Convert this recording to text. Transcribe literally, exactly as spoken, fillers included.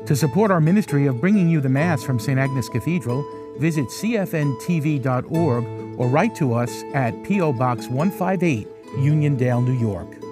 To support our ministry of bringing you the Mass from Saint Agnes Cathedral, visit c f n t v dot org or write to us at P O. Box one five eight, Uniondale, New York.